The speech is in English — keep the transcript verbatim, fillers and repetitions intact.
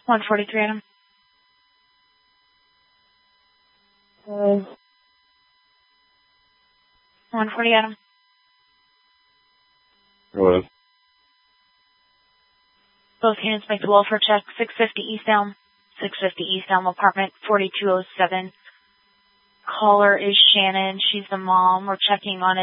one forty-three, Adam. Uh, one forty, Adam. Hello. Both units make the welfare check. six fifty East Elm. six fifty East Elm, apartment forty-two oh seven. Caller is Shannon. She's the mom. We're checking on it.